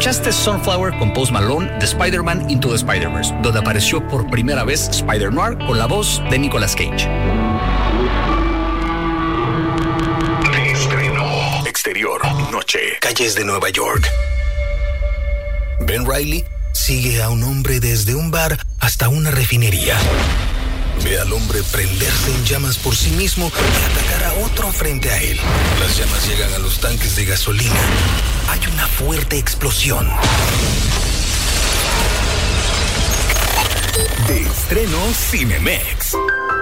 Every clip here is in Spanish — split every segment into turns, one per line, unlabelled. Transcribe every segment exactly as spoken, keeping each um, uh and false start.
Escuchaste Sunflower con Post Malone de Spider-Man Into the Spider-Verse, donde apareció por primera vez Spider-Noir con la voz de Nicolas Cage.
Estreno. Exterior. Noche. Calles de Nueva York. Ben Reilly sigue a un hombre desde un bar hasta una refinería. Ve al hombre prenderse en llamas por sí mismo y atacar a otro frente a él. Las llamas llegan a los tanques de gasolina. Hay una fuerte explosión. De estreno Cinemex.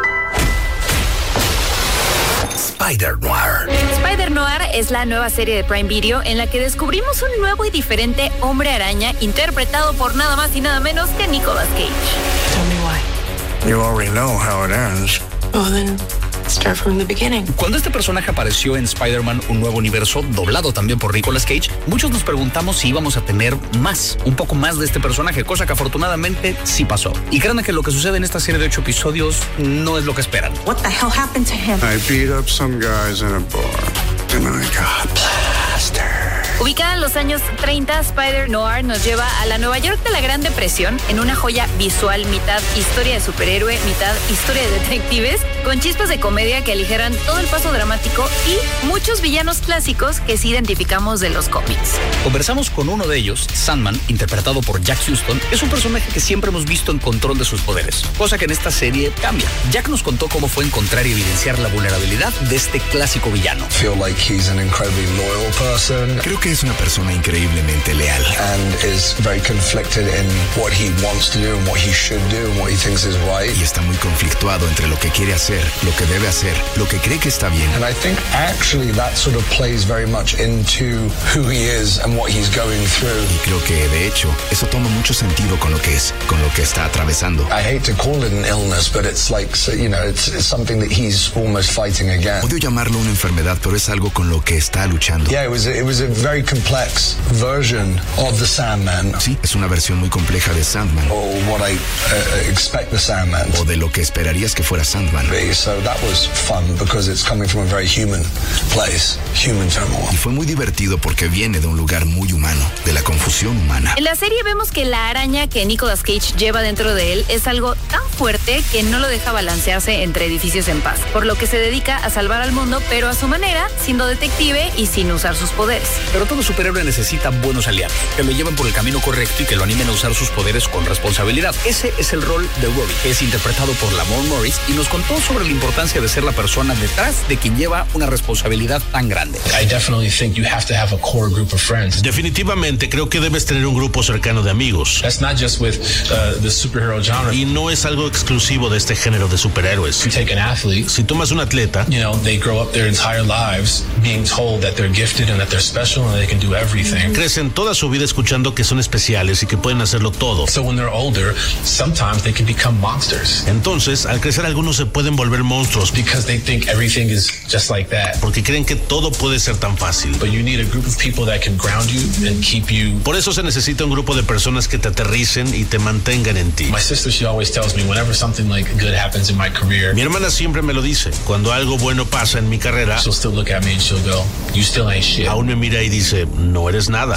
Spider-Noir.
Spider-Noir es la nueva serie de Prime Video en la que descubrimos un nuevo y diferente hombre araña interpretado por nada más y nada menos que Nicolas Cage.
Tell me why.
You already know how it ends.
Oh, then start from the beginning.
Cuando este personaje apareció en Spider-Man Un Nuevo Universo, doblado también por Nicolas Cage, muchos nos preguntamos si íbamos a tener más, un poco más de este personaje, cosa que afortunadamente sí pasó. Y créanme que lo que sucede en esta serie de ocho episodios no es lo que esperan.
What the hell happened to him?
I beat up some guys in a bar, and I got plastered.
Ubicada en los años treinta, Spider-Noir nos lleva a la Nueva York de la Gran Depresión en una joya visual, mitad historia de superhéroe, mitad historia de detectives, con chispas de comedia que aligeran todo el paso dramático y muchos villanos clásicos que sí identificamos de los cómics.
Conversamos con uno de ellos, Sandman, interpretado por Jack Huston. Es un personaje que siempre hemos visto en control de sus poderes, cosa que en esta serie cambia. Jack nos contó cómo fue encontrar y evidenciar la vulnerabilidad de este clásico villano.
Feel like he's an incredibly loyal person.
Creo que es una persona increíblemente leal.
And is very conflicted in what he wants to do and what he should do and what he thinks is right.
Y está muy conflictuado entre lo que quiere hacer, lo que debe hacer, lo que cree que está bien.
And I think actually that sort of plays very much into who he is and what he's going through.
Y creo que de hecho eso toma mucho sentido con lo que es, con lo que está atravesando.
I hate to call it an illness, but it's like, you know, it's, it's something that he's almost fighting against.
Odio llamarlo una enfermedad, pero es algo con lo que está luchando.
Yeah, it was a, it was a very complex version of the Sandman.
Sí, es una versión muy compleja de Sandman.
Or what I uh, expect the Sandman.
O de lo que esperarías que fuera Sandman.
So that was fun because it's coming from a very human place, human turmoil.
Y fue muy divertido porque viene de un lugar muy humano, de la confusión humana.
En la serie vemos que la araña que Nicolas Cage lleva dentro de él es algo tan fuerte que no lo deja balancearse entre edificios en paz, por lo que se dedica a salvar al mundo, pero a su manera, siendo detective y sin usar sus poderes.
Pero todo superhéroe necesita buenos aliados, que lo lleven por el camino correcto y que lo animen a usar sus poderes con responsabilidad. Ese es el rol de Robbie, que es interpretado por Lamorne Morris, y nos contó sobre la importancia de ser la persona detrás de quien lleva una responsabilidad tan grande.
I definitely think you have to have a core group of friends.
Definitivamente creo que debes tener un grupo cercano de amigos.
That's not just with uh, the superhero genre.
Y no es algo exclusivo de este género de superhéroes.
You take an athlete.
Si tomas un atleta,
you know, they grow up their entire lives being told that they're gifted and that they're special and they can do everything.
Crecen toda su vida escuchando que son especiales y que pueden hacerlo todo.
So when they're older, sometimes they can become monsters.
Entonces, al crecer algunos se pueden volver monstruos
because they think everything is just like that.
Porque creen que todo puede ser tan fácil.
But you need a group of people that can ground you and keep you.
Por eso se necesita un grupo de personas que te aterricen y te mantengan en ti.
My sister, she always tells me whenever something like good happens in my career.
Mi hermana siempre me lo dice. Cuando algo bueno pasa en mi carrera,
she'll still look at me and she'll go, "You still ain't shit."
Aún me mira y dice, "No eres nada."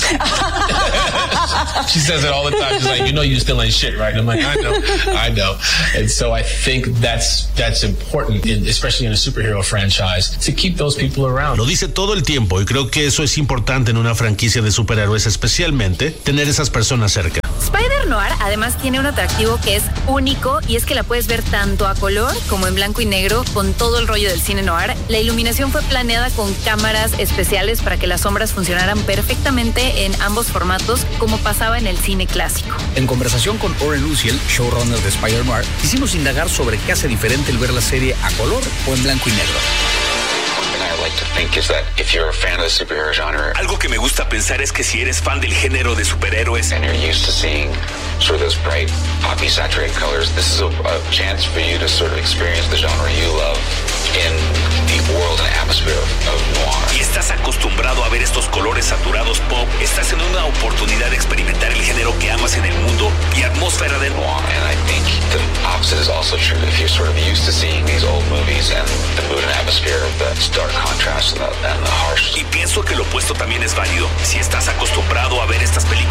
She says it all the time. She's like, "You know, you still ain't shit, right?" And I'm like, "I know, I know." And so I think that's that's important, in, especially in a superhero franchise, to keep those people around.
Lo dice todo el tiempo y creo que eso es importante en una franquicia de superhéroes, especialmente tener esas personas cerca.
Spider-Noir además tiene un atractivo que es único y es que la puedes ver tanto a color como en blanco y negro con todo el rollo del cine noir. La iluminación fue planeada con cámaras especiales para que las sombras funcionaran perfectamente en ambos formatos como pasaba en el cine clásico.
En conversación con Oren Luciel, showrunner de Spider-Noir, quisimos indagar sobre qué hace diferente el ver la serie a color o en blanco y negro.
Algo que me gusta pensar es que si eres fan del género de superhéroes
and you're used to seeing sort of those bright, poppy, saturated colors, this is a, a chance for you to sort of experience the genre you love in the world and atmosphere of, of noir.
Y estás acostumbrado a ver estos colores saturados pop, estás en una oportunidad de experimentar el género que amas en el mundo y atmósfera del noir.
And I think the opposite is also true. If you're sort of used to seeing these old movies and the mood and atmosphere of the stark contrast and the, and the harsh.
Y pienso que lo opuesto también es válido. Si estás acostumbrado a ver estas películas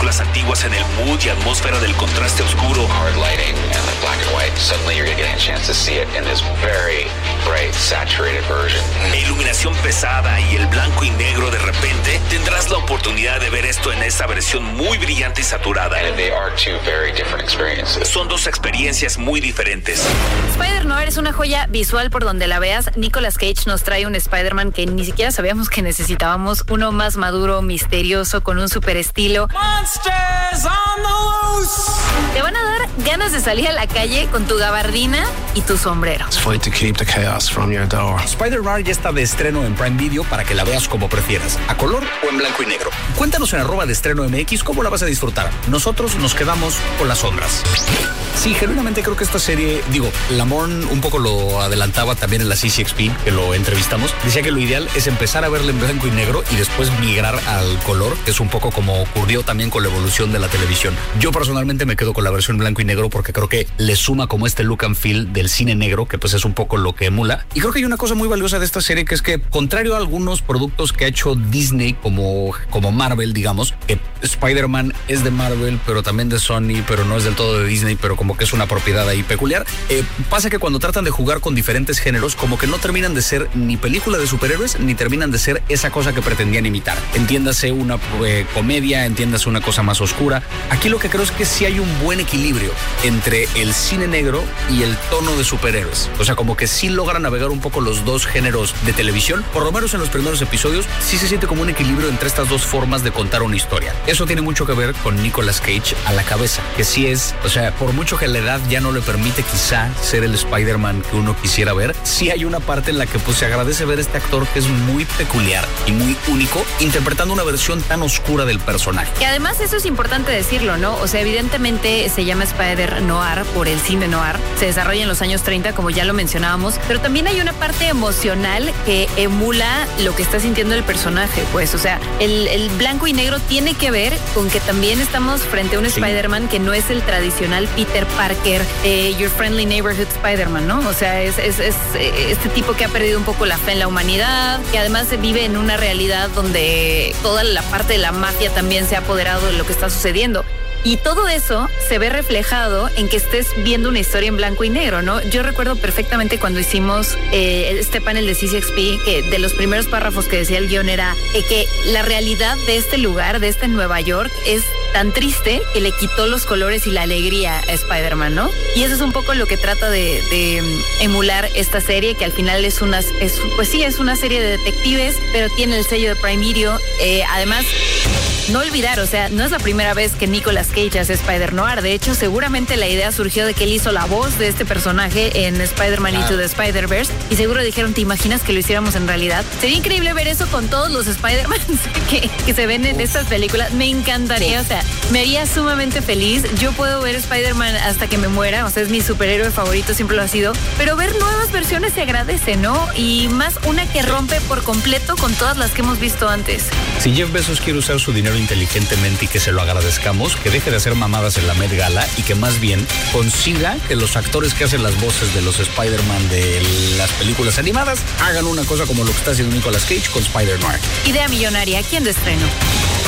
averiguas en el mood y atmósfera del contraste oscuro.
Hard lighting and the black and white. Suddenly you're getting a chance to see it in this very bright, saturated version.
Iluminación pesada y el blanco y negro de repente, tendrás la oportunidad de ver esto en esta versión muy brillante y saturada.
And they are two very different experiences.
Son dos experiencias muy diferentes.
Spider-Noir es una joya visual por donde la veas. Nicolas Cage nos trae un Spider-Man que ni siquiera sabíamos que necesitábamos. Uno más maduro, misterioso, con un super estilo.
Monsters on the loose.
Te van a dar ganas de salir a la calle con tu gabardina y tu sombrero.
Fight to keep the chaos from your door.
Spider-Noir ya está de estreno en Prime Video para que la veas como prefieras, a color o en blanco y negro. Cuéntanos en arroba de estreno M X cómo la vas a disfrutar. Nosotros nos quedamos con las sombras. Sí, genuinamente creo que esta serie, digo, Lamorne un poco lo adelantaba también en la C C X P, que lo entrevistamos. Decía que lo ideal es empezar a verla en blanco y negro y después migrar al color, que es un poco como ocurrió también con la evolución de la televisión. Yo personalmente me quedo con la versión blanco y negro porque creo que le suma como este look and feel del cine negro, que pues es un poco lo que emula. Y creo que hay una cosa muy valiosa de esta serie, que es que contrario a algunos productos que ha hecho Disney como, como Marvel, digamos, que Spider-Man es de Marvel, pero también de Sony, pero no es del todo de Disney, pero como que es una propiedad ahí peculiar. Eh, pasa que cuando tratan de jugar con diferentes géneros, como que no terminan de ser ni película de superhéroes, ni terminan de ser esa cosa que pretendían imitar. Entiéndase una eh, comedia, entiéndase una cosa más oscura. Aquí lo que creo es que sí hay un buen equilibrio entre el cine negro y el tono de superhéroes. O sea, como que sí logran navegar un poco los dos géneros de televisión. Por lo menos en los primeros episodios, sí se siente como un equilibrio entre estas dos formas de contar una historia. Eso tiene mucho que ver con Nicolas Cage a la cabeza, que sí es, o sea, por mucho que la edad ya no le permite quizá ser el Spider-Man que uno quisiera ver, sí hay una parte en la que pues se agradece ver este actor que es muy peculiar y muy único, interpretando una versión tan oscura del personaje.
Y además eso es importante decirlo, ¿no? O sea, evidentemente se llama Spider-Noir por el cine noir, se desarrolla en los años treinta, como ya lo mencionábamos, pero también hay una parte emocional que emula lo que está sintiendo el personaje, pues, o sea, el, el blanco y negro tiene que ver con que también estamos frente a un sí. Spider-Man que no es el tradicional Peter Parker, eh, Your Friendly Neighborhood Spider-Man, ¿no? O sea, es, es, es este tipo que ha perdido un poco la fe en la humanidad, que además vive en una realidad donde toda la parte de la mafia también se ha apoderado de lo que está sucediendo. Y todo eso se ve reflejado en que estés viendo una historia en blanco y negro, ¿no? Yo recuerdo perfectamente cuando hicimos eh, este panel de C C X P, que de los primeros párrafos que decía el guión era eh, que la realidad de este lugar, de este Nueva York, es tan triste que le quitó los colores y la alegría a Spider-Man, ¿no? Y eso es un poco lo que trata de, de emular esta serie, que al final es una, es, pues sí, es una serie de detectives, pero tiene el sello de Prime Video. Eh, además, no olvidar, o sea, no es la primera vez que Nicolas Cage hace Spider-Noir. De hecho, seguramente la idea surgió de que él hizo la voz de este personaje en Spider-Man claro. Into the Spider-Verse, y seguro dijeron, ¿te imaginas que lo hiciéramos en realidad? Sería increíble ver eso con todos los Spider-Man que, que se ven en estas películas. Me encantaría, o sea, me haría sumamente feliz. Yo puedo ver Spider-Man hasta que me muera, o sea, es mi superhéroe favorito, siempre lo ha sido, pero ver nuevas versiones se agradece, ¿no? Y más una que rompe por completo con todas las que hemos visto antes.
Si Jeff Bezos quiere usar su dinero inteligentemente y que se lo agradezcamos, que deje de hacer mamadas en la Met Gala y que más bien consiga que los actores que hacen las voces de los Spider-Man de las películas animadas hagan una cosa como lo que está haciendo Nicolas Cage con Spider-Noir.
Idea millonaria, ¿quién de estreno?